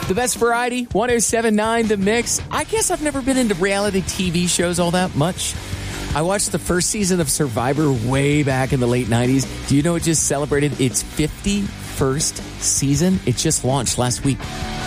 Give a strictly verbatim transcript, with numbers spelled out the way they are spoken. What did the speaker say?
The best variety, one oh seven point nine The Mix. I guess I've never been into reality T V shows all that much. I watched the first season of Survivor way back in the late nineties. Do you know it just celebrated its fifty-first season? It just launched last week.